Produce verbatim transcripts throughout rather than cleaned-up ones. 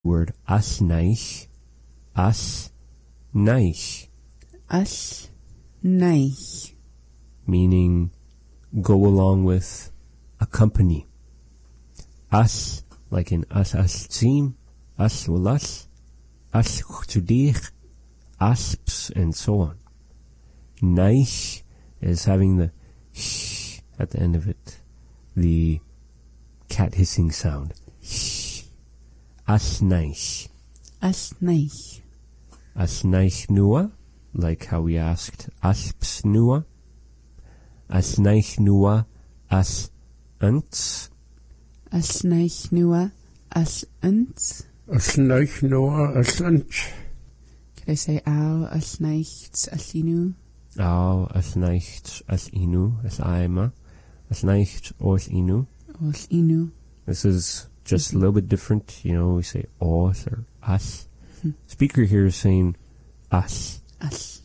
word asnaich, asnaich. Asnaich. Meaning go along with, accompany. As, like in as asim, as ulas, as chudich, asps, and so on. Naich is having the sh at the end of it, the cat hissing sound. Sh. Asnaich. Asnaich. Asnaich nua, like how we asked asps nua. Asnaich nua as ants. Asnaich nua as ants. Asnaich nua as ants. Could I say ow asnaichts as inu? Ow asnaichts as inu, as aima. Asnaicht os inu. Os inu. This is just a little bit different, you know, we say os or as. Hmm. Speaker here is saying as. As.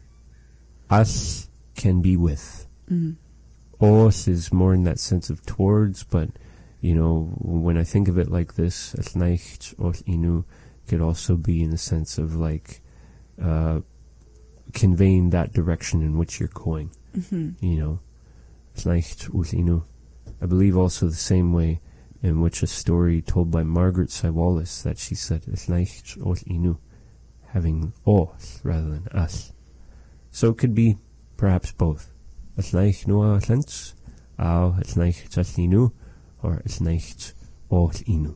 As can be with. Mm. Os is more in that sense of towards, but, you know, when I think of it like this, asnaicht os inu could also be in the sense of like uh, conveying that direction in which you're going. Mm-hmm. You know, asnaicht os inu. I believe also the same way in which a story told by Margaret Saiwalis that she said asnaicht os inu, having os rather than as. So it could be perhaps both. Asnaich nua as ants, au asnaicht as inu, or asnaicht os inu.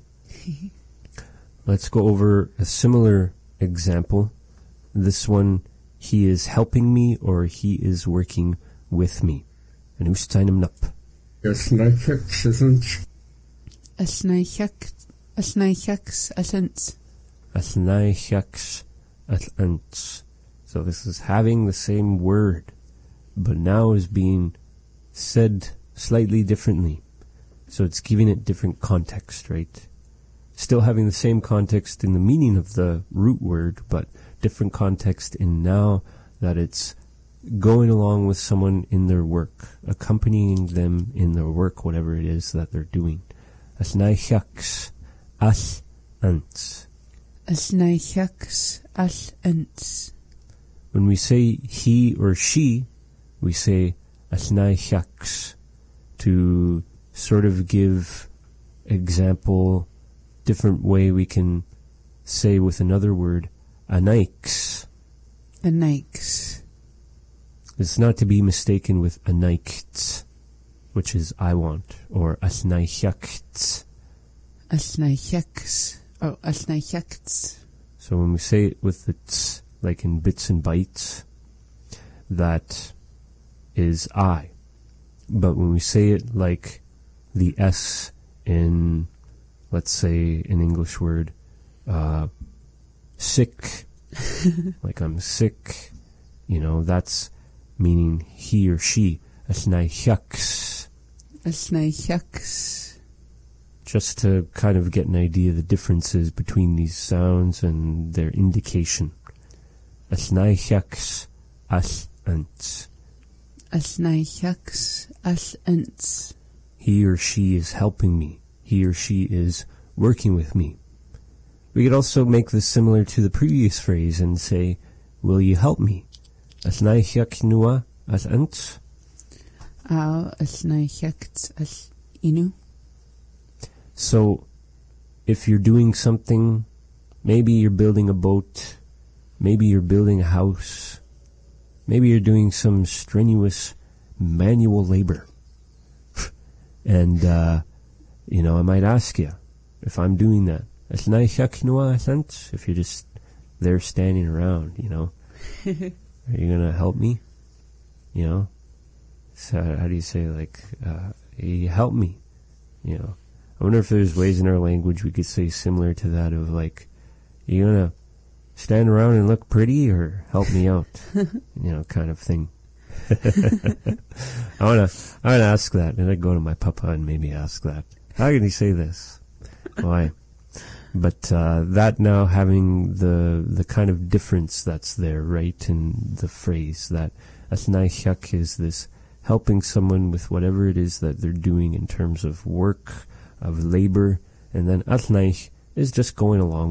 Let's go over a similar example. This one, he is helping me or he is working with me. And ustainem nap. Asnaichaks as ants. Asnaichaks asnaichaks as ants. Asnaichaks as ants. So this is having the same word, but now is being said slightly differently. So it's giving it different context, right? Still having the same context in the meaning of the root word, but different context in now that it's going along with someone in their work, accompanying them in their work, whatever it is that they're doing. Asnaichaks as ants. Asnaichaks as ants. When we say he or she, we say asnaichaks to sort of give example, different way we can say with another word, anaiks. Anaiks. It's not to be mistaken with anaikts, which is I want, or asnaichakts. Asnaichaks. Oh, asnaichakts. So when we say it with the ts, like in bits and bytes, that is I. But when we say it like the S in, let's say, an English word, uh, sick, like I'm sick, you know, that's meaning he or she. Asnaichaks. Asnaichaks. Just to kind of get an idea of the differences between these sounds and their indication. Asnaichaks as ants. Asnaichaks as ants. He or she is helping me. He or she is working with me. We could also make this similar to the previous phrase and say, will you help me? Asnaichak nua as ants. Au asnaichaks as inu. So, if you're doing something, maybe you're building a boat, maybe you're building a house, maybe you're doing some strenuous manual labor. And, uh, you know, I might ask you if I'm doing that. If you're just there standing around, you know, are you going to help me? You know? So how do you say, like, uh, you help me? You know? I wonder if there's ways in our language we could say similar to that of, like, you going to stand around and look pretty or help me out? You know, kind of thing. I wanna, I wanna ask that, and I'd go to my papa and maybe ask that. How can he say this? Why? But uh, that now having the the kind of difference that's there, right, in the phrase that asnaichak is this helping someone with whatever it is that they're doing in terms of work, of labor, and then asnaich is just going along